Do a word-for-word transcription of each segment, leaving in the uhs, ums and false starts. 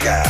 Mega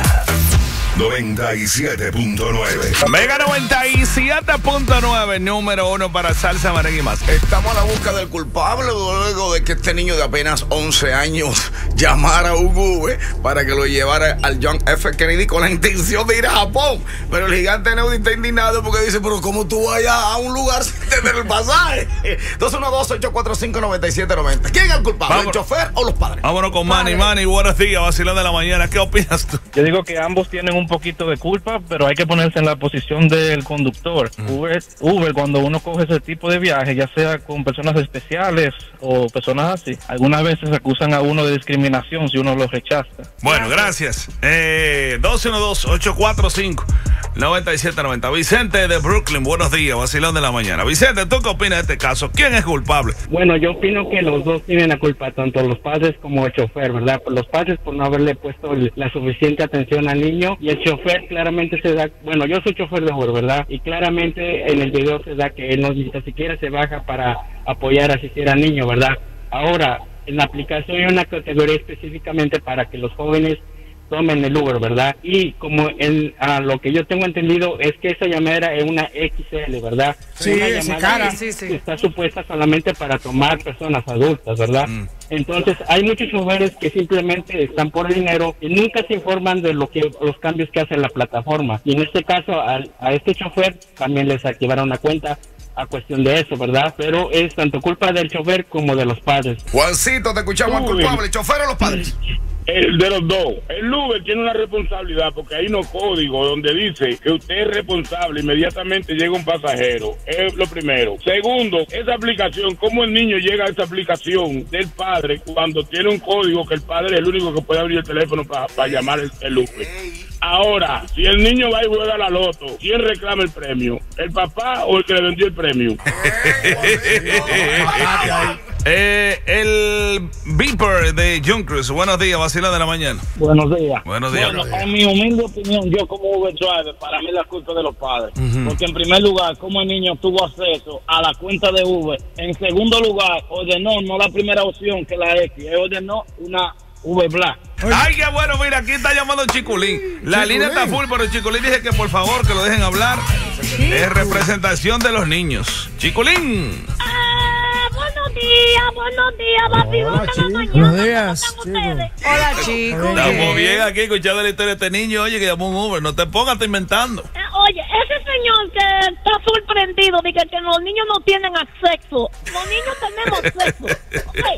noventa y siete punto nueve. Mega noventa y siete punto nueve, número uno para salsa, merengue y más. Estamos a la busca del culpable luego de que este niño de apenas once años llamara a un Uber para que lo llevara al John F. Kennedy con la intención de ir a Japón. Pero el gigante Neudi está indignado porque dice, pero ¿cómo tú vayas a un lugar sin tener el pasaje? dos uno dos, ocho cuatro cinco, nueve siete nueve cero. ¿Quién es el culpable? Vámonos. ¿El chofer o los padres? Vámonos con Manny. Manny, buenos días, vacilón de la mañana. ¿Qué opinas tú? Yo digo que ambos tienen un poquito de culpa, pero hay que ponerse en la posición del conductor. Uh-huh. Uber, Uber, cuando uno coge ese tipo de viaje, ya sea con personas especiales o personas así, algunas veces acusan a uno de discriminación si uno lo rechaza. Bueno, gracias. Eh, dos uno dos, ocho cuatro cinco, nueve siete nueve cero. Vicente de Brooklyn, buenos días, vacilón de la mañana. Vicente, ¿tú qué opinas de este caso? ¿Quién es culpable? Bueno, yo opino que los dos tienen la culpa, tanto los padres como el chofer, ¿verdad? Los padres por no haberle puesto la suficiente atención al niño, y el chofer claramente se da, bueno, yo soy chofer de Uber, ¿verdad? Y claramente en el video se da que él no ni siquiera se baja para apoyar a asistir al niño, ¿verdad? Ahora, en la aplicación hay una categoría específicamente para que los jóvenes tomen el Uber, ¿verdad? Y como en, a lo que yo tengo entendido es que esa llamada es una X L, ¿verdad? Sí, una ese llamada cara. que Sí, sí. está supuesta solamente para tomar personas adultas, ¿verdad? Mm. Entonces hay muchos choferes que simplemente están por dinero y nunca se informan de lo que los cambios que hace la plataforma. Y en este caso a, a este chofer también les activaron una cuenta a cuestión de eso, ¿verdad? Pero es tanto culpa del chofer como de los padres. Juancito, te escuchamos al culpable, ¿el chofer o los padres? El de los dos. El Uber tiene una responsabilidad porque hay unos códigos donde dice que usted es responsable, inmediatamente llega un pasajero. Es lo primero. Segundo, esa aplicación, cómo el niño llega a esa aplicación del padre cuando tiene un código que el padre es el único que puede abrir el teléfono para pa llamar el, el Uber. Ahora, si el niño va y juega la loto, ¿quién reclama el premio? ¿El papá o el que le vendió el premio? eh, el Beeper de Junkers, buenos días, vacila de la mañana. Buenos días. Buenos días. Bueno, en mi humilde opinión, yo como Uber driver, para mí la culpa de los padres. Uh-huh. Porque en primer lugar, como el niño tuvo acceso a la cuenta de Uber. En segundo lugar, ordenó, no la primera opción que la X, él ordenó una Uber Black. Ay, qué bueno, mira, aquí está llamando Chiculín. La Chiculín. Línea está full, pero Chiculín dice que por favor que lo dejen hablar. Sí. Es representación de los niños. Chiculín. Ah, buenos días, buenos días, papi. Hola, chicos. Buenos días, Hola, chicos. Estamos bien aquí escuchando la historia de este niño. Oye, que llamó un Uber. No te pongas, te inventando. Eh, oye, ese señor que está sorprendido de que, que los niños no tienen acceso. Los niños tenemos acceso. Okay.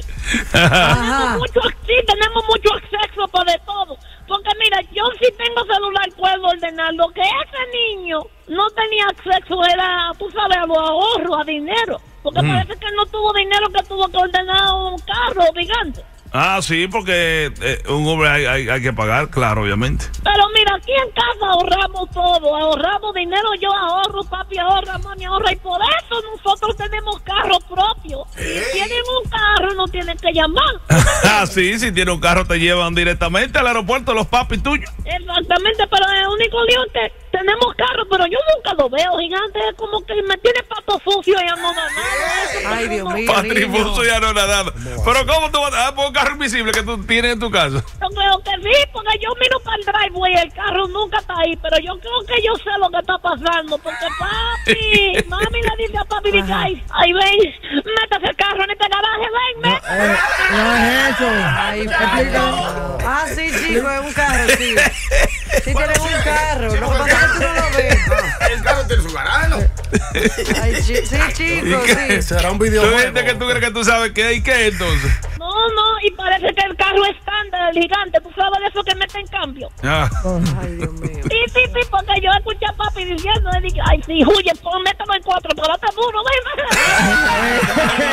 tenemos mucho, sí, tenemos mucho acceso por de todo. Porque mira, yo si tengo celular puedo ordenar. Lo que ese niño no tenía acceso era, tú sabes, a los ahorros, a dinero. Porque mm. parece que no tuvo dinero, que tuvo que ordenar un carro gigante. Ah, sí, porque eh, un Uber hay, hay, hay que pagar, claro, obviamente. Pero mira, aquí en casa ahorramos todo, ahorramos dinero, yo ahorro, papi ahorra, mami ahorra, y por eso nosotros tenemos carro propio. Si tienen un carro, no tienen que llamar. Ah, sí, si tienen un carro te llevan directamente al aeropuerto los papis tuyos. Exactamente, pero el único lío es que tenemos carro, pero yo nunca lo veo, gigante, es como que me tiene pato sucio y ya no da nada. Ay, Dios mío, Patrifuso ya no da nada. Pero ¿cómo tú vas a poner un carro invisible que tú tienes en tu casa? Yo creo que sí, porque yo miro para el driveway y el carro nunca está ahí, pero yo creo que yo sé lo que está pasando, porque papi, mami le dice a papi, dice, ay, ay, ven, métase el carro en este garaje, ven, ven. No, eh, no es eso. Ay, explícame. Ah, sí, chico, es un carro, sí. Sí tienen un carro, lo que pasa es que tú no lo ves. El carro tiene su garaje, ¿no? Ay, chi sí, chicos, sí. Será un videojuego. ¿Tú dices que tú crees que tú sabes qué hay qué entonces? No, no, y parece que el carro es estándar, el gigante, tú sabes de eso que meten cambio. Ah. Ay, Dios mío. Sí, sí, sí, porque yo escuché a papi diciendo, ay, sí, huye, mételo en cuatro, pero está duro, ven.